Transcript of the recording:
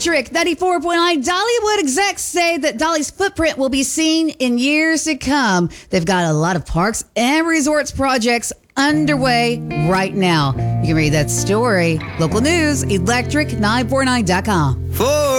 Electric 94.9 Dollywood execs say that Dolly's footprint will be seen in years to come. They've got a lot of parks and resorts projects underway right now. You can read that story. Local news, electric949.com.